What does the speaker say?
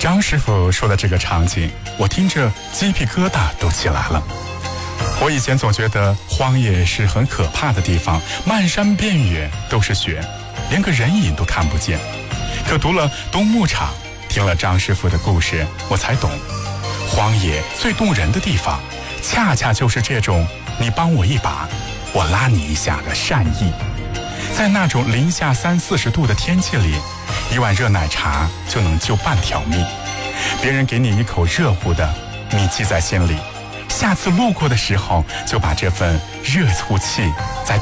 张师傅说的这个场景，我听着鸡皮疙瘩都起来了。我以前总觉得荒野是很可怕的地方，漫山遍野都是雪，连个人影都看不见。可读了《冬牧场》，听了张师傅的故事，我才懂，荒野最动人的地方，恰恰就是这种你帮我一把，我拉你一下的善意。在那种零下30-40度的天气里，一碗热奶茶就能救半条命。别人给你一口热乎的，你记在心里，下次路过的时候就把这份热乎气再